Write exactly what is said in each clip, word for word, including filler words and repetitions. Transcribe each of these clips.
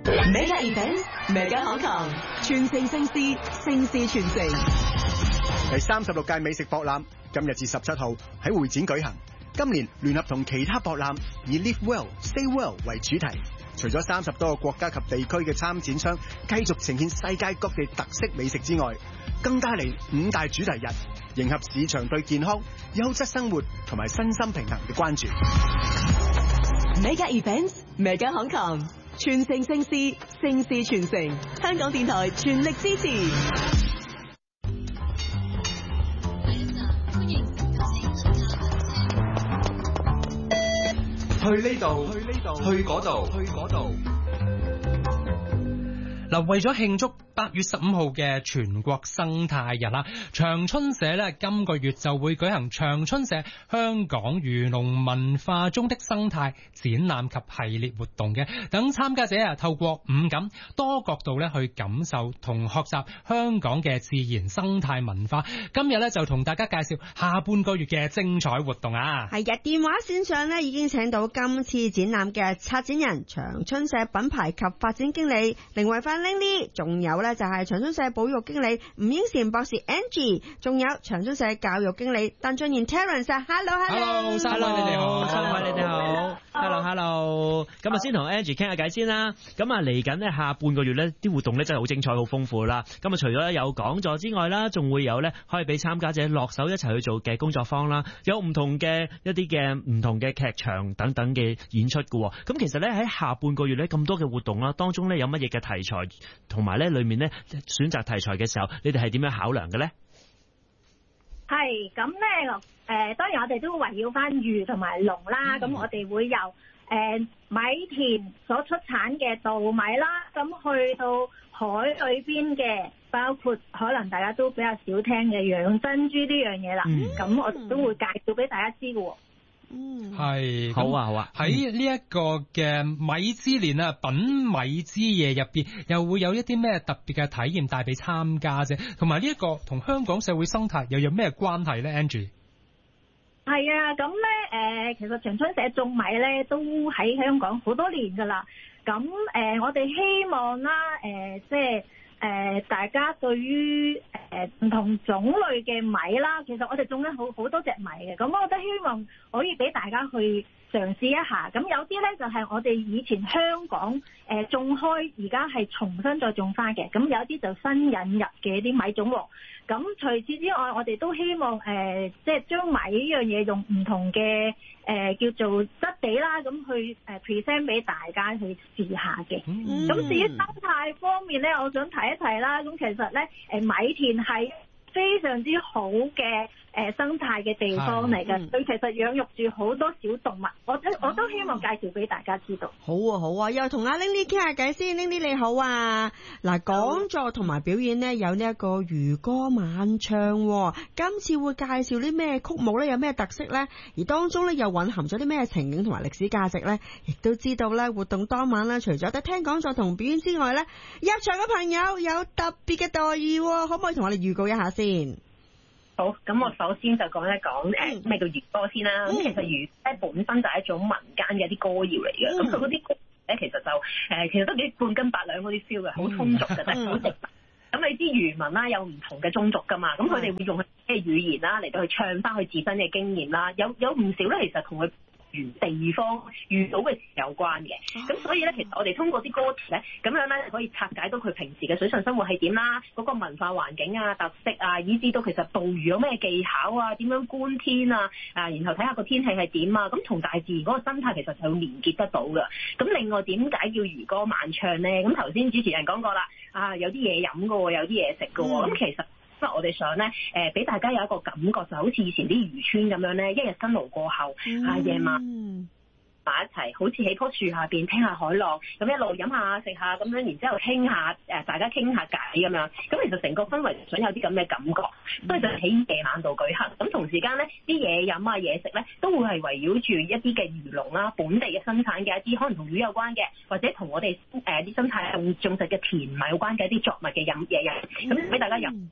Mega Event，Mega Hong Kong，傳承盛事，盛事傳承。 第三十六屆美食博覽今日至十七號喺會展舉行。今年聯合同其他博覽以 Live Well, Stay Well 為主題，除咗三十多個國家及地區嘅參展商繼續呈現世界各地特色美食之外，更帶嚟五大主題日，迎合市場對健康、優質生活同埋身心平衡嘅關注。 Mega Events，Mega Hong Kong，傳承盛事，盛事傳承。香港電台全力支持。 去呢度，去呢度，去嗰度，去嗰度。嗱，為咗慶祝八月十五號嘅全國生態日啦，長春社咧今個月就會舉行長春社香港漁農文化中的生態展覽及系列活動嘅，等參加者啊透過五感多角度咧去感受同學習香港嘅自然生態文化。今日咧就同大家介紹下半個月嘅精彩活動啊！ 係日電話線上咧已經請到今次展覽嘅策展人長春社品牌及發展經理凌慧芬 Lindy， 仲有咧就係長春社保育經理吳英善博士 Angie， 仲有長春社教育經理鄧俊賢 Terence。Hello Hello， 三位你哋好，三位你哋好 ，Hello Hello， 咁啊先同 Angie 傾下偈先啦。咁啊嚟緊呢下半個月呢啲活動呢真係好精彩，好豐富啦。咁啊除咗有講座之外啦，仲會有呢可以俾參加者落手一齊去做嘅工作坊啦，有唔同嘅一啲嘅唔同嘅劇場等等嘅演出噶。咁其實呢喺下半個月呢咁多嘅活動啦，當中呢有乜嘢嘅題材，同埋呢裏面呢選擇題材嘅時候，你哋係點樣考量嘅呢？ 係咁咧，誒、呃、當然我哋都圍繞翻魚同埋龍啦，咁、嗯、我哋會由誒、呃、米田所出產嘅稻米啦，咁去到海裏邊嘅，包括可能大家都比較少聽嘅養珍珠呢樣嘢啦，咁、嗯、我都會介紹俾大家知嘅喎。 嗯， 係好啊好啊！ 喺呢一個嘅米之年啊，品米之夜入邊，又會有一啲咩特別嘅體驗帶俾參加者，同埋呢一個同香港社會生態又有咩關係咧 ？Angie 係啊，咁咧誒，其實長春社種米咧都喺香港好多年噶啦，咁誒、呃，我哋希望啦，誒、呃，即係。誒、呃，大家對於誒唔同種類嘅米啦，其實我哋種咗好好多隻米嘅，咁我都希望可以俾大家去嘗試一下。咁有啲咧就係、是、我哋以前香港誒、呃、種開，而家係重新再種翻嘅。咁有啲就新引入嘅啲米種喎。咁除此之外，我哋都希望誒，即係將米呢樣嘢用唔同嘅誒、呃、叫做質地啦，咁去誒 present 俾大家去試下嘅。咁、嗯、至於生態方面咧，我想提一提啦。咁其實咧，誒米田係非常之好嘅誒生態嘅地方嚟嘅，佢其實養育住好多小動物，我都我都希望介紹俾大家知道。 好啊好啊，又同阿 Lindy 傾下偈先。Lindy 你好啊，嗱，講座同埋表演呢，有呢一個漁歌晚唱，今次會介紹啲咩曲目呢？有咩特色呢？而當中呢，又蘊含咗啲咩情景同埋歷史價值呢？亦都知道呢，活動當晚呢，除咗得聽講座同表演之外呢，入場嘅朋友有特別嘅待遇，可唔可以同我哋預告一下先？ 好，咁我首先就講一講誒咩叫漁歌先啦。咁、嗯、其實漁咧本身就係一種民間嘅一啲歌謠嚟嘅。咁佢嗰啲歌咧其實就誒、呃、其實都幾半斤八兩嗰啲 feel 嘅，好充足嘅，真係好直白。咁你知漁民啦有唔同嘅宗族噶嘛，咁佢哋會用佢嘅語言啦嚟到去唱翻佢自身嘅經驗啦。有有唔少咧，其實同佢地方遇到嘅事有關嘅，咁所以咧，其實我哋通過啲歌詞咧，咁樣咧可以拆解到佢平時嘅水上生活係點啦，嗰個文化環境啊、特色啊，以至到其實捕魚有咩技巧啊、點樣觀天啊，啊，然後睇下個天氣係點啊，咁同大自然嗰個生態其實就連結得到嘅。咁另外點解叫漁歌晚唱咧？咁頭先主持人講過啦，啊有啲嘢飲㗎喎，有啲嘢食㗎喎，咁、嗯、其實。我哋想咧，誒、呃、俾大家有一個感覺，就好似以前啲漁村咁樣咧，一日辛勞過後，嗯、啊夜晚埋一齊，好似喺棵樹下邊聽下海浪，咁一路飲下食下咁樣，然之後傾下誒，大家傾下偈咁樣。咁其實成個氛圍想有啲咁嘅感覺，所以就喺夜晚度舉行。咁同時間咧，啲嘢飲啊、嘢食咧，都會係圍繞住一啲嘅漁農啦、本地嘅生產嘅一啲可能同魚有關嘅，或者同我哋誒啲生態種種植嘅田唔係有關嘅一啲作物嘅飲嘢飲，咁俾大家飲。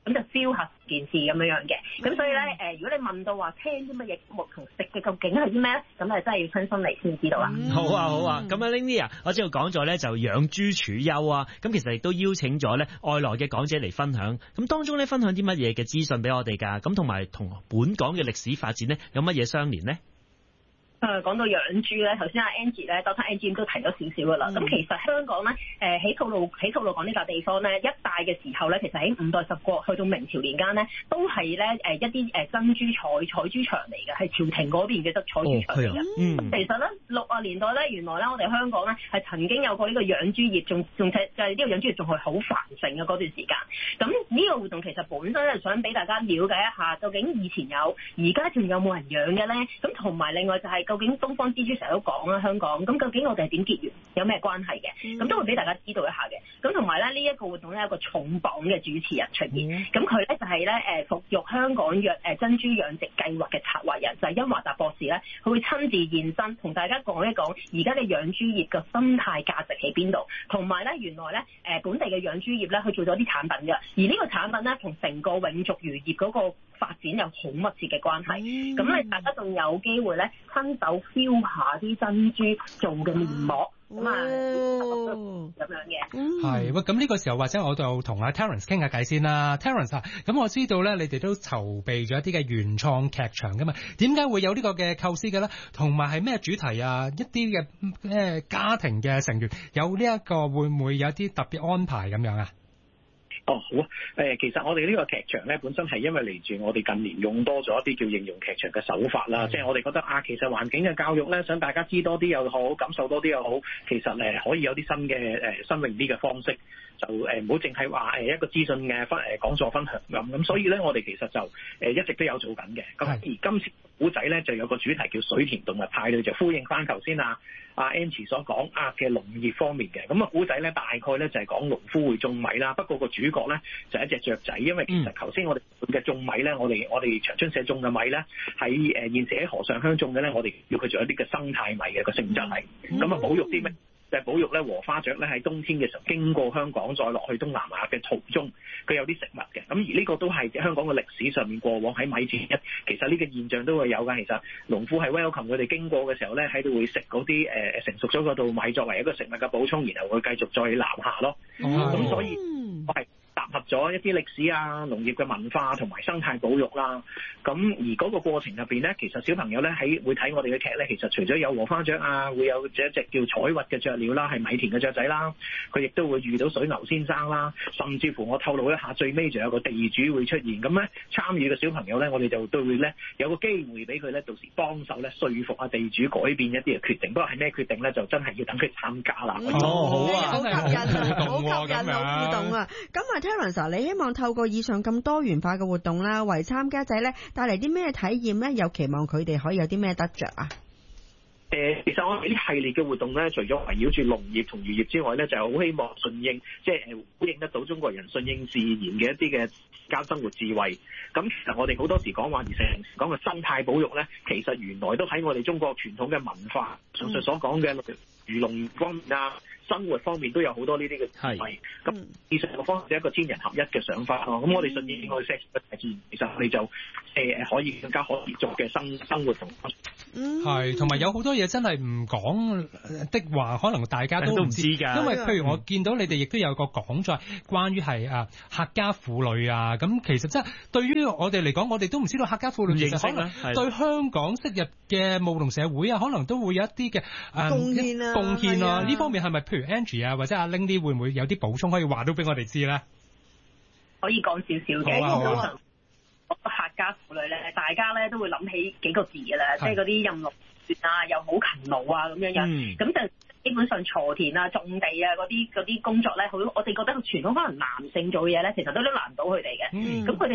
咁就燒下件事咁樣樣嘅。咁所以咧誒、呃，如果你問到話聽啲乜嘢節目同食嘅究竟係啲咩咧，咁係真係要親身嚟先知道啦。 嗯、好啊好啊，咁啊 Lindy 啊，我知道講咗咧就養豬處優啊，咁其實亦都邀請咗咧外來嘅講者嚟分享，咁當中咧分享啲乜嘢嘅資訊俾我哋㗎？咁同埋同本港嘅歷史發展咧有乜嘢相連呢？ 誒講到養豬咧，頭先阿 Angie 咧，Doctor Angie 都提咗少少噶啦。咁、嗯、其實香港咧，誒喺吐露喺吐露港呢笪地方咧，一帶嘅時候咧，其實喺五代十國去到明朝年間咧，都係咧誒一啲誒珍珠採採珠場嚟嘅，係朝廷嗰邊嘅得採珠場嚟嘅。哦、嗯，其實咧六啊年代咧，原來咧我哋香港咧係曾經有過呢個養豬業，仲仲且就係呢個養豬業仲係好繁盛嘅嗰段時間。咁呢個活動其實本身係想俾大家了解一下，究竟以前有，而家仲有冇人養嘅咧？咁同埋另外就係、是。究竟東方之珠成日都講啦，香港咁究竟我哋係點結緣，有咩關係嘅？咁都會俾大家知道一下嘅。咁同埋咧呢一個活動咧有一個重磅嘅主持人出現，咁佢咧就係咧誒復育香港養誒珍珠養殖計劃嘅策劃人，就係殷華達博士咧，佢會親自現身同大家講一講而家嘅養豬業嘅生態價值喺邊度，同埋咧原來咧誒本地嘅養豬業咧佢做咗啲產品嘅，而呢個產品咧同成個永續漁業嗰個發展有好密切嘅關係。咁咧大家仲有機會咧親手 feel 下啲珍珠做嘅面膜咁啊，咁樣嘅。 係喂，咁呢個時候或者我就同阿 Terence 傾下偈先啦。Terence 啊，咁我知道咧，你哋都籌備咗一啲嘅原創劇場噶嘛？點解會有呢個嘅構思嘅咧？同埋係咩主題啊？一啲嘅誒家庭嘅成員有呢一個會唔會有啲特別安排咁樣啊？ 哦，好啊！誒，其實我哋呢個劇場咧，本身係因為嚟自我哋近年用多咗一啲叫應用劇場嘅手法啦，即係我哋覺得啊，其實環境嘅教育咧，想大家知多啲又好，感受多啲又好，其實誒可以有啲新嘅誒新穎啲嘅方式，就誒唔好淨係話誒一個資訊嘅分誒講座分享咁，咁所以咧我哋其實就誒一直都有做緊嘅。咁而今次古仔咧就有個主題叫水田動物派對，就呼應翻頭先啊阿 Angie 所講啊嘅農業方面嘅。咁啊古仔咧大概咧就係講農夫會種米啦，不過個主角咧就係一隻雀仔，因為其實頭先我哋嘅種米咧，我哋我哋長春社種嘅米咧，喺誒現時喺河上鄉種嘅咧，我哋叫佢做一啲嘅生態米嘅個性質係，咁啊保育啲咩？就係保育咧禾花雀咧喺冬天嘅時候經過香港再落去東南亞嘅途中，佢有啲食物嘅。咁而呢個都係香港嘅歷史上面過往喺米田一，其實呢個現象都會有㗎。其實農夫係 welcome 佢哋經過嘅時候咧，喺度會食嗰啲誒成熟咗嗰度米作為一個食物嘅補充，然後會繼續再南下咯。咁、嗯、所以我係集合咗一啲歷史啊、農業嘅文化同埋生態保育啦。咁而嗰個過程入邊咧，其實小朋友咧喺會睇我哋嘅劇咧，其實除咗有禾花雀啊，會有一隻叫彩核嘅雀鳥啦，係米田嘅雀仔啦，佢亦都會遇到水牛先生啦，甚至乎我透露一下，最尾仲有個地主會出現。咁咧參與嘅小朋友咧，我哋就都會咧有個機會俾佢咧，到時幫手咧說服啊地主改變一啲嘅決定。不過係咩決定咧，就真係要等佢參加啦。 哦，好啊，好吸引啊，好吸引，好互動啊！咁啊 Terence， 你希望透過以上咁多元化嘅活動啦，為參加者咧帶嚟啲咩體驗咧？又期望佢哋可以有啲咩得着啊？ 誒，其實我哋呢系列嘅活動咧，除咗圍繞住農業同漁業之外咧，就係好希望順應，即係誒呼應得到中國人順應自然嘅一啲嘅家生活智慧。咁其實我哋好多時講話而成講嘅生態保育咧，其實原來都喺我哋中國傳統嘅文化上述所講嘅漁農方面啊、生活方面都有好多呢啲嘅智慧。咁以上個方面係一個天人合一嘅想法咯。咁我哋順應我哋錫嘅大自然，其實我哋就誒可以更加可持續嘅生生活同。 係，同埋有好多嘢真係唔講的話，可能大家都唔知㗎。因為譬如我見到你哋亦都有個講座，關於係啊客家婦女啊，咁其實真係對於我哋嚟講，我哋都唔知道客家婦女其實可能對香港昔日嘅務農社會啊，可能都會有一啲嘅誒貢獻啊，貢獻啊呢方面係咪譬如 Angie 啊或者阿 Ling 會唔會有啲補充可以話到俾我哋知咧？ 可以講少少嘅。好啊好啊客家婦女咧，大家咧都會諗起幾個字嘅啦，即係嗰啲任勞任怨啊，又好勤勞啊咁樣樣。咁、嗯、就基本上鋤田啊、種地啊嗰啲嗰啲工作咧，好我哋覺得傳統可能男性做嘅嘢咧，其實都都難到佢哋嘅。咁佢哋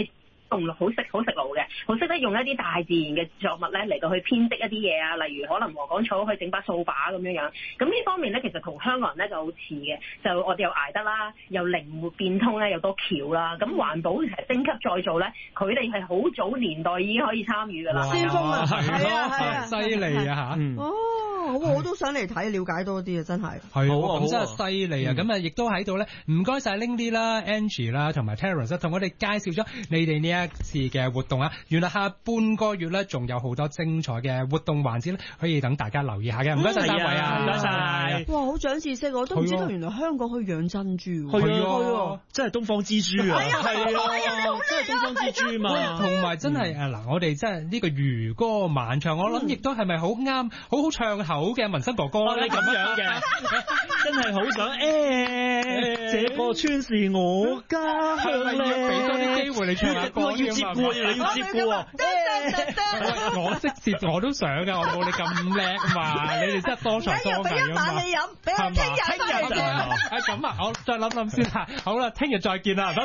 用好識好食腦嘅，好識得用一啲大自然嘅作物咧嚟到去編織一啲嘢啊，例如可能禾稈草去整把掃把咁樣樣。咁呢方面咧，其實同香港人咧就好似嘅，就我哋又捱得啦，又靈活變通咧，又多橋啦。咁環保其實升級再造咧，佢哋係好早年代已經可以參與㗎啦。 先鋒啊，係啊係啊， 犀利啊嚇！ 哦，我都想嚟睇了解多啲啊，真係。 係喎，咁真係犀利啊！咁啊，亦都喺度咧，唔該晒 Lindy 啦、Angie 啦，同埋 Terence 同我哋介紹咗你哋呢一次嘅活動啊！原來下半個月咧，仲有好多精彩嘅活動環節咧，可以等大家留意下嘅。唔該晒三位啊！ 唔該晒！ 哇，好長知識，我都唔知道原來香港可以養珍珠。 係啊，真係東方之珠啊！係啊，真係東方之珠嘛！ 同埋真係誒嗱，我哋真係呢個漁歌晚唱，我諗亦都係咪好啱、好好唱口嘅文生哥哥咧？ 咁樣嘅，真係好想誒，這個村是我家鄉咧。 俾多啲機會你唱下歌， 我要接過，你要接過。 我識接我都想㗎，我冇你咁叻嘛。你哋真係多才多藝啊嘛。 俾一晚你飲，俾我聽日聽日就係咁啊！我再諗諗先啦。好啦，聽日再見啦，拜拜。